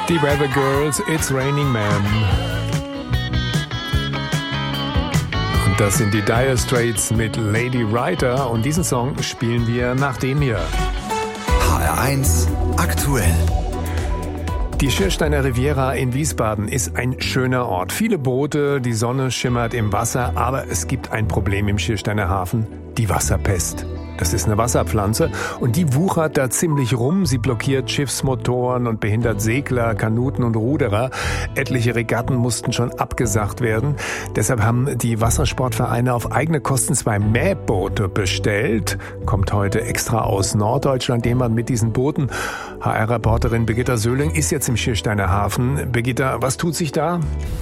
Die Weather Girls, It's Raining Men. Und das sind die Dire Straits mit Lady Writer. Und diesen Song spielen wir nach dem hier. HR1 aktuell. Die Schiersteiner Riviera in Wiesbaden ist ein schöner Ort. Viele Boote, die Sonne schimmert im Wasser, aber es gibt ein Problem im Schiersteiner Hafen, die Wasserpest. Das ist eine Wasserpflanze und die wuchert da ziemlich rum. Sie blockiert Schiffsmotoren und behindert Segler, Kanuten und Ruderer. Etliche Regatten mussten schon abgesagt werden. Deshalb haben die Wassersportvereine auf eigene Kosten 2 Mähboote bestellt. Kommt heute extra aus Norddeutschland jemand mit diesen Booten. HR-Reporterin Birgitta Söhling ist jetzt im Schiersteiner Hafen. Birgitta, was tut sich da?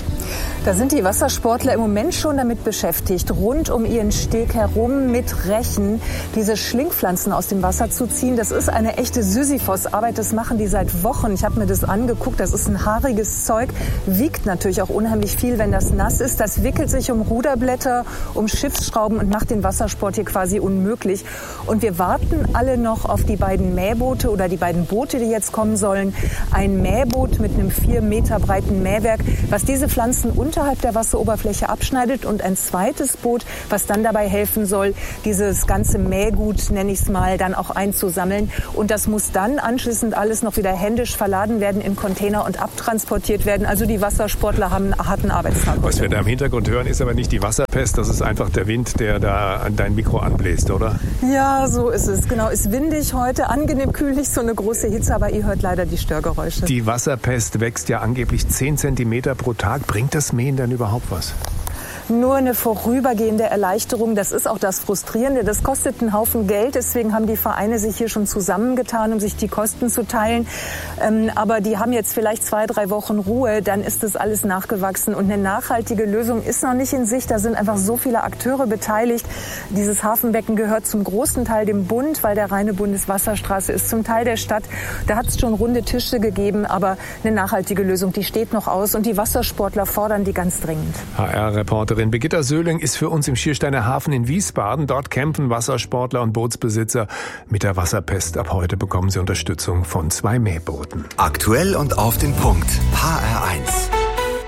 Da sind die Wassersportler im Moment schon damit beschäftigt, rund um ihren Steg herum mit Rechen diese Schlingpflanzen aus dem Wasser zu ziehen. Das ist eine echte Sisyphos-Arbeit, das machen die seit Wochen. Ich habe mir das angeguckt, das ist ein haariges Zeug, wiegt natürlich auch unheimlich viel, wenn das nass ist. Das wickelt sich um Ruderblätter, um Schiffsschrauben und macht den Wassersport hier quasi unmöglich. Und wir warten alle noch auf die beiden Mähboote oder die beiden Boote, die jetzt kommen sollen. Ein Mähboot mit einem 4 Meter breiten Mähwerk, was diese Pflanzen unterhalb der Wasseroberfläche abschneidet, und ein zweites Boot, was dann dabei helfen soll, dieses ganze Mähgut, nenne ich es mal, dann auch einzusammeln. Und das muss dann anschließend alles noch wieder händisch verladen werden in Container und abtransportiert werden. Also die Wassersportler haben einen harten Arbeitstag. Was wir da im Hintergrund hören, ist aber nicht die Wasserpest, das ist einfach der Wind, der da an dein Mikro anbläst, oder? Ja, so ist es. Genau, ist windig heute, angenehm kühl, nicht so eine große Hitze, aber ihr hört leider die Störgeräusche. Die Wasserpest wächst ja angeblich 10 Zentimeter pro Tag. Bringt das Mähen denn überhaupt was? Nur eine vorübergehende Erleichterung. Das ist auch das Frustrierende. Das kostet einen Haufen Geld. Deswegen haben die Vereine sich hier schon zusammengetan, um sich die Kosten zu teilen. Aber die haben jetzt vielleicht 2-3 Wochen Ruhe. Dann ist das alles nachgewachsen. Und eine nachhaltige Lösung ist noch nicht in Sicht. Da sind einfach so viele Akteure beteiligt. Dieses Hafenbecken gehört zum großen Teil dem Bund, weil der reine Bundeswasserstraße ist, zum Teil der Stadt. Da hat es schon runde Tische gegeben. Aber eine nachhaltige Lösung, die steht noch aus. Und die Wassersportler fordern die ganz dringend. HR-Reporterin Birgitta Söhling ist für uns im Schiersteiner Hafen in Wiesbaden. Dort kämpfen Wassersportler und Bootsbesitzer mit der Wasserpest. Ab heute bekommen sie Unterstützung von 2 Mähbooten. Aktuell und auf den Punkt. HR1.